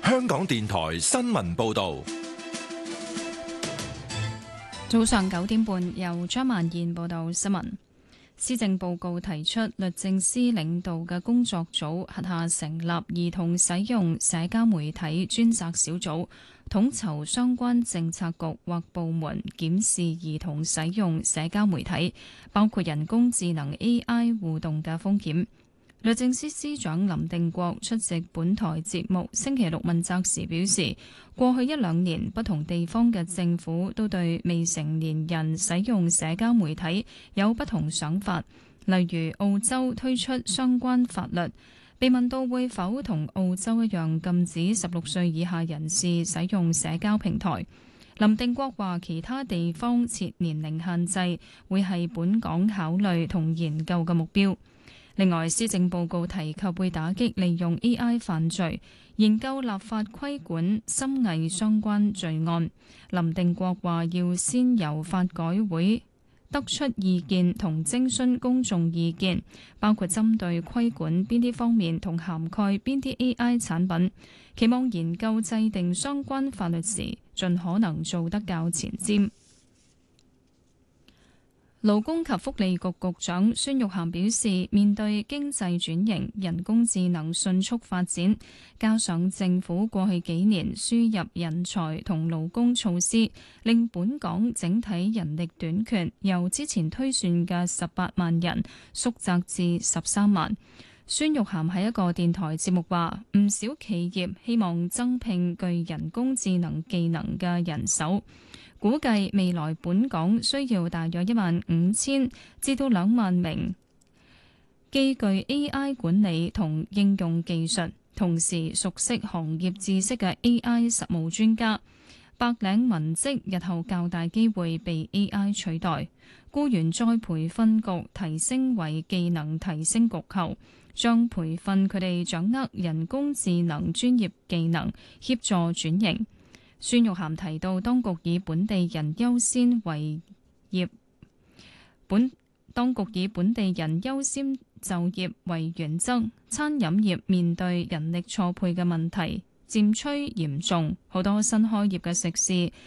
香港電台新聞報道。 早上9點半，由張萬燕報道新聞。施政報告提出，律政司領導嘅工作組轄下成立兒童使用社交媒體專責小組，統籌相關政策局或部門檢視兒童使用社交媒體，包括人工智能 AI 互動嘅風險。律政司司長林定國出席本台節目星期六問責時表示，過去1-2年不同地方嘅政府都對未成年人使用社交媒體有不同想法，例如澳洲推出相關法律。被問到會否同澳洲一樣禁止16歲以下人士使用社交平台，林定國話其他地方設年齡限制會係本港考慮同研究嘅目標。另外，施政報告提及會打擊利用 AI 犯罪，研究立法規管深偽相關罪案。林定國話要先由法改會得出意見同徵詢公眾意見，包括針對規管邊啲方面同涵蓋邊啲 AI 產品，期望研究制定相關法律時盡可能做得較前瞻。勞工及福利局局長孫玉菡表示，面對經濟轉型、人工智能迅速發展，加上政府過去幾年輸入人才同勞工措施，令本港整體人力短缺由之前推算嘅18萬人縮窄至13萬。孫玉菡喺一個電台節目話，唔少企業希望增聘具人工智能技能嘅人手，估計未來本港需要大約15000至到2萬名既具 AI 管理同應用技術，同時熟悉行業知識嘅 AI 實務專家。白領文職日後較大機會被 AI 取代，僱員再培訓局提升為技能提升局後，將培訓佢哋掌握人工智能專業技能，協助轉型。孫玉菡提到，當局以本地人優先就業為原則，餐飲業面對人力錯配嘅問題漸趨嚴重，好多新開業嘅食肆